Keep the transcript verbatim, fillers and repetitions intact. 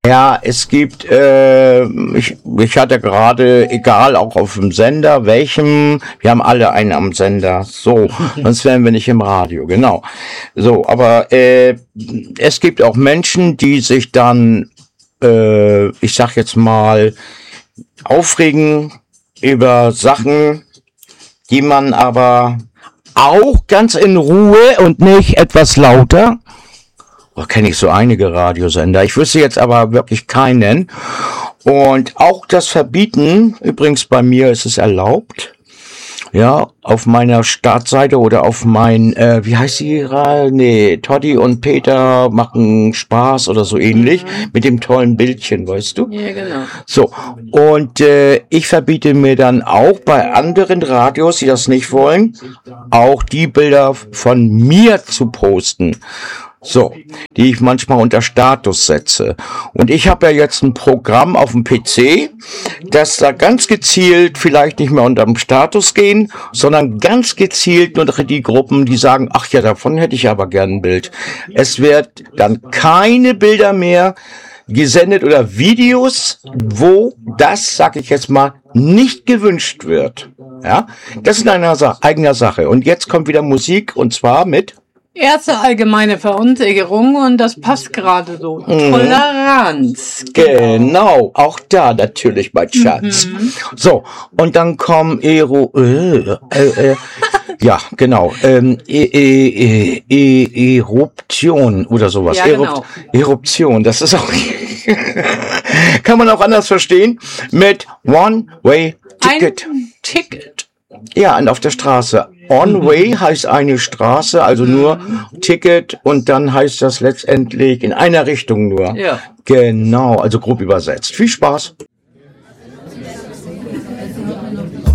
Ja, es gibt, äh, ich, ich hatte gerade, egal, auch auf dem Sender, welchem, wir haben alle einen am Sender, so, sonst wären wir nicht im Radio, genau. So, aber äh, es gibt auch Menschen, die sich dann, äh, ich sag jetzt mal, aufregen über Sachen, die man aber auch ganz in Ruhe und nicht etwas lauter. Oh, kenne ich so einige Radiosender. Ich wüsste jetzt aber wirklich keinen. Und auch das Verbieten, übrigens bei mir ist es erlaubt, ja, auf meiner Startseite oder auf mein, äh, wie heißt die? Nee, Toddy und Peter machen Spaß oder so ähnlich, mhm. mit dem tollen Bildchen, weißt du? Ja, genau. So, und äh, ich verbiete mir dann auch bei anderen Radios, die das nicht wollen, auch die Bilder von mir zu posten. So, die ich manchmal unter Status setze. Und ich habe ja jetzt ein Programm auf dem P C, das da ganz gezielt vielleicht nicht mehr unter dem Status gehen, sondern ganz gezielt nur die Gruppen, die sagen, ach ja, davon hätte ich aber gern ein Bild. Es wird dann keine Bilder mehr gesendet oder Videos, wo das, sag ich jetzt mal, nicht gewünscht wird. Ja, das ist eine Sa- eigene Sache. Und jetzt kommt wieder Musik, und zwar mit Erste allgemeine Verunsicherung, und das passt gerade so. Mhm. Toleranz. Genau, auch da natürlich, mein Schatz. Mhm. So, und dann kommen Ero, äh, äh, äh, ja, genau, ähm, e, e, e, e, Eruption oder sowas. Ja, Erupt, genau. Eruption, das ist auch, kann man auch anders verstehen, mit One-Way-Ticket. Ein Ticket. Ja, und auf der Straße. On-Way heißt eine Straße, also nur Ticket, und dann heißt das letztendlich in einer Richtung nur. Ja. Genau, also grob übersetzt. Viel Spaß.